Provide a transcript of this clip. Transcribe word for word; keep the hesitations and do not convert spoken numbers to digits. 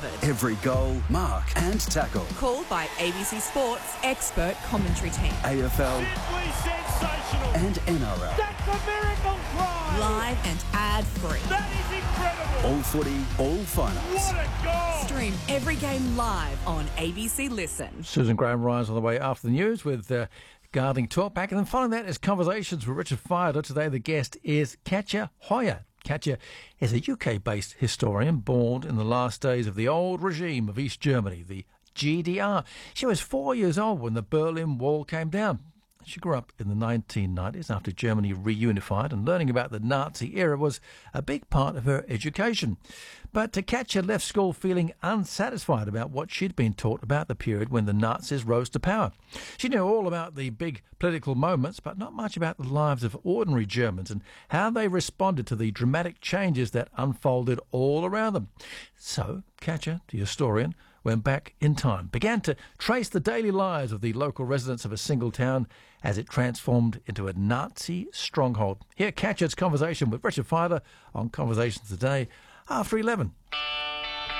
covered. Every goal, mark and tackle. Called by A B C Sports expert commentary team. A F L Simply sensational. and N R L. That's a miracle try. Live and ad-free. That is incredible. All footy, all finals. What a goal. Stream every game live on A B C Listen. Susan Graham Ryan's on the way after the news with uh, Guarding Talkback. And then following that is Conversations with Richard Fidler. Today the guest is Katja Hoyer. Katja is a U K-based historian born in the last days of the old regime of East Germany, the G D R. She was four years old when the Berlin Wall came down. She grew up in the nineteen nineties after Germany reunified, and learning about the Nazi era was a big part of her education. But Katja left school feeling unsatisfied about what she'd been taught about the period when the Nazis rose to power. She knew all about the big political moments, but not much about the lives of ordinary Germans and how they responded to the dramatic changes that unfolded all around them. So Katja, the historian, went back in time, began to trace the daily lives of the local residents of a single town as it transformed into a Nazi stronghold. Here, Katja's conversation with Richard Fidler on Conversations Today after eleven.